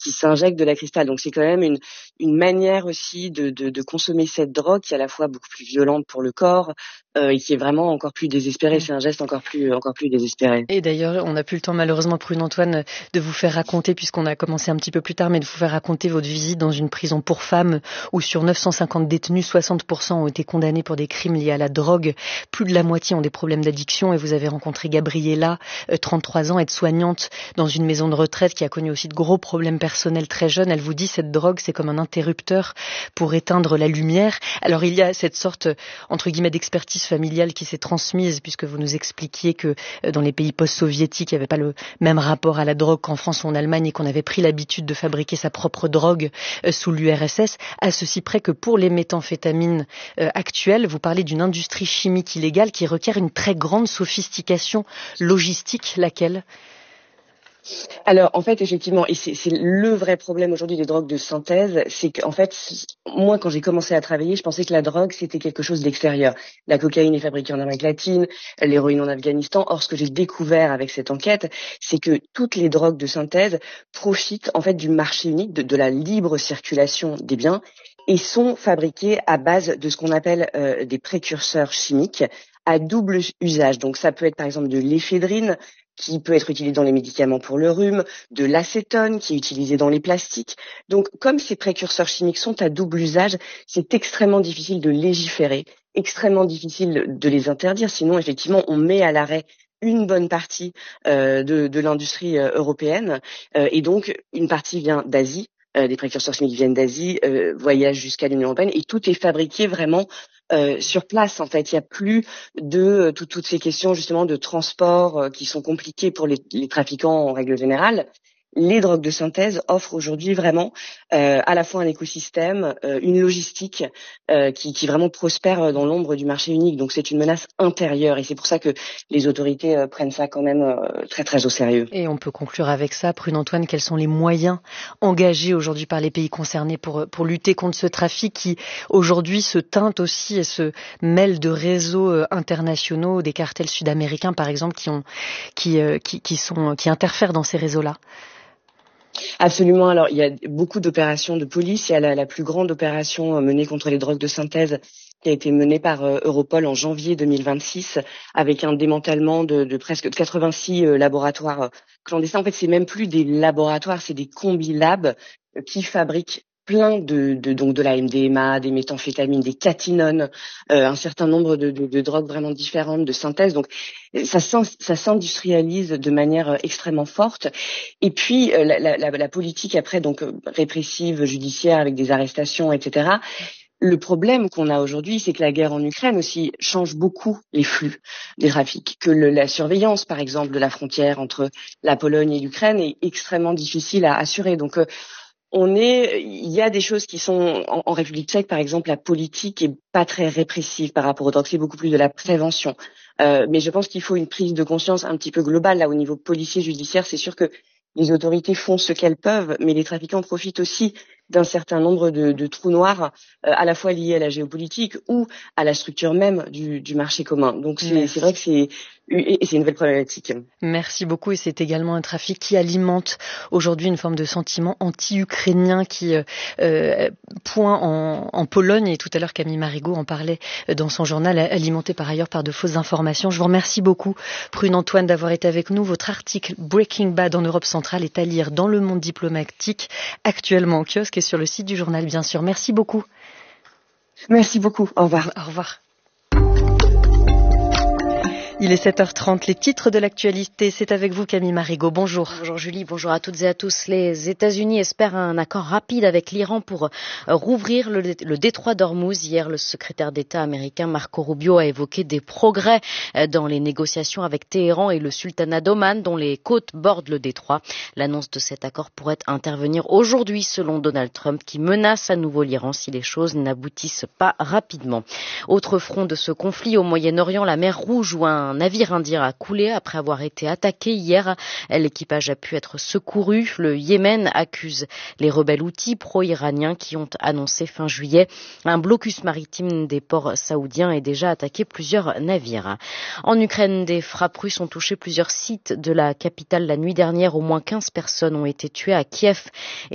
qui s'injectent de la cristal. Donc c'est quand même une manière aussi de consommer cette drogue qui est à la fois beaucoup plus violente pour le corps et qui est vraiment encore plus désespérée. C'est un geste encore plus désespéré. Et d'ailleurs, on n'a plus le temps malheureusement, Prune Antoine, de vous faire raconter, puisqu'on a commencé un petit peu plus tard, mais de vous faire raconter votre visite dans une prison pour femmes où sur 950 détenus, 60% ont été condamnés pour des crimes liés à la drogue. Plus de la moitié ont des problèmes d'addiction et vous avez rencontré Gabriella, 33 ans, aide-soignante dans une maison de retraite qui a connu aussi de gros problèmes personnels très jeune. Elle vous dit cette drogue, c'est comme un interrupteur pour éteindre la lumière. Alors il y a cette sorte, entre guillemets, d'expertise familiale qui s'est transmise puisque vous nous expliquiez que dans les pays post-soviétiques, il n'y avait pas le même rapport à la drogue qu'en France ou en Allemagne et qu'on avait pris l'habitude de fabriquer sa propre drogue sous l'URSS, à ceci près que pour les méthamphétamines actuelles, vous parlez d'une industrie chimique illégale qui requiert une très grande sophistication logistique, laquelle ? Alors, en fait, effectivement, et c'est le vrai problème aujourd'hui des drogues de synthèse, c'est qu'en fait, moi, quand j'ai commencé à travailler, je pensais que la drogue, c'était quelque chose d'extérieur. La cocaïne est fabriquée en Amérique latine, l'héroïne en Afghanistan. Or, ce que j'ai découvert avec cette enquête, c'est que toutes les drogues de synthèse profitent, en fait, du marché unique, de la libre circulation des biens, et sont fabriquées à base de ce qu'on appelle des précurseurs chimiques à double usage. Donc, ça peut être, par exemple, de l'éphédrine, qui peut être utilisé dans les médicaments pour le rhume, de l'acétone qui est utilisé dans les plastiques. Donc, comme ces précurseurs chimiques sont à double usage, c'est extrêmement difficile de légiférer, extrêmement difficile de les interdire. Sinon, effectivement, on met à l'arrêt une bonne partie de l'industrie européenne. Et donc, une partie vient d'Asie. Des précurseurs chimiques viennent d'Asie, voyagent jusqu'à l'Union européenne et tout est fabriqué vraiment sur place. En fait, il n'y a plus de toutes ces questions justement de transport qui sont compliquées pour les trafiquants en règle générale. Les drogues de synthèse offrent aujourd'hui vraiment à la fois un écosystème, une logistique qui vraiment prospère dans l'ombre du marché unique. Donc c'est une menace intérieure et c'est pour ça que les autorités prennent ça quand même très très au sérieux. Et on peut conclure avec ça, Prune Antoine, quels sont les moyens engagés aujourd'hui par les pays concernés pour lutter contre ce trafic qui aujourd'hui se teinte aussi et se mêle de réseaux internationaux, des cartels sud-américains par exemple qui interfèrent dans ces réseaux-là? Absolument. Alors, il y a beaucoup d'opérations de police. Il y a la plus grande opération menée contre les drogues de synthèse qui a été menée par Europol en janvier 2026 avec un démantèlement de presque 86 laboratoires clandestins. En fait, c'est même plus des laboratoires, c'est des combi-labs qui fabriquent plein donc de la MDMA, des méthamphétamines, des catinones, un certain nombre de drogues vraiment différentes de synthèse. Donc ça s'industrialise de manière extrêmement forte. Et puis la politique après donc répressive, judiciaire avec des arrestations, etc. Le problème qu'on a aujourd'hui, c'est que la guerre en Ukraine aussi change beaucoup les flux des trafics, que la surveillance, par exemple, de la frontière entre la Pologne et l'Ukraine est extrêmement difficile à assurer. Donc il y a des choses qui sont en République tchèque, par exemple, la politique est pas très répressive par rapport aux drogues, c'est beaucoup plus de la prévention. Mais je pense qu'il faut une prise de conscience un petit peu globale là au niveau policier, judiciaire. C'est sûr que les autorités font ce qu'elles peuvent, mais les trafiquants profitent aussi d'un certain nombre de trous noirs, à la fois liés à la géopolitique ou à la structure même du marché commun. Donc c'est vrai que c'est une nouvelle problématique. Merci beaucoup. Et c'est également un trafic qui alimente aujourd'hui une forme de sentiment anti-ukrainien qui pointe en Pologne. Et tout à l'heure, Camille Marigot en parlait dans son journal, alimenté par ailleurs par de fausses informations. Je vous remercie beaucoup, Prune Antoine, d'avoir été avec nous. Votre article Breaking Bad en Europe centrale est à lire dans Le Monde diplomatique, actuellement en kiosque et sur le site du journal, bien sûr. Merci beaucoup. Merci beaucoup. Au revoir. Au revoir. Il est 7h30, les titres de l'actualité, c'est avec vous Camille Marigot, bonjour. Bonjour Julie, bonjour à toutes et à tous. Les États-Unis espèrent un accord rapide avec l'Iran pour rouvrir le détroit d'Ormuz. Hier, le secrétaire d'État américain Marco Rubio a évoqué des progrès dans les négociations avec Téhéran et le sultanat d'Oman, dont les côtes bordent le détroit. L'annonce de cet accord pourrait intervenir aujourd'hui, selon Donald Trump, qui menace à nouveau l'Iran si les choses n'aboutissent pas rapidement. Autre front de ce conflit au Moyen-Orient, la mer Rouge, où un navire indien a coulé après avoir été attaqué hier. L'équipage a pu être secouru. Le Yémen accuse les rebelles houthis pro-iraniens qui ont annoncé fin juillet un blocus maritime des ports saoudiens et déjà attaqué plusieurs navires. En Ukraine, des frappes russes ont touché plusieurs sites de la capitale la nuit dernière. Au moins 15 personnes ont été tuées à Kiev.